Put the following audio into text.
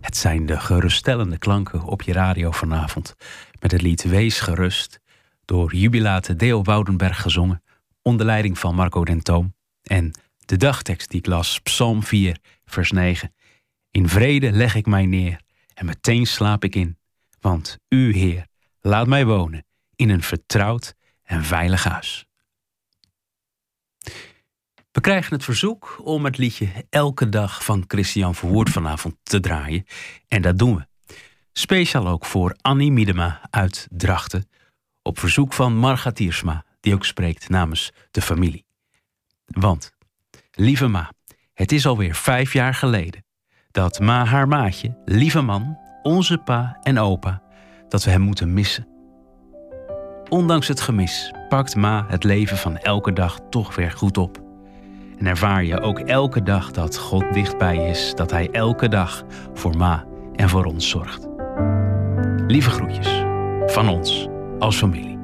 Het zijn de geruststellende klanken op je radio vanavond. Met het lied Wees gerust, door jubilate Deo Woudenberg gezongen, onder leiding van Marco Dentoom. En de dagtekst die ik las, Psalm 4, vers 9. In vrede leg ik mij neer en meteen slaap ik in. Want u, Heer, laat mij wonen in een vertrouwd en veilig huis. We krijgen het verzoek om het liedje Elke Dag van Christian Verwoerd vanavond te draaien. En dat doen we. Speciaal ook voor Annie Miedema uit Drachten. Op verzoek van Marga Tiersma, die ook spreekt namens de familie. Want, lieve Ma, het is alweer 5 jaar geleden dat Ma haar maatje, lieve man, onze pa en opa, dat we hem moeten missen. Ondanks het gemis pakt Ma het leven van elke dag toch weer goed op. En ervaar je ook elke dag dat God dichtbij is, dat Hij elke dag voor Ma en voor ons zorgt. Lieve groetjes van ons als familie.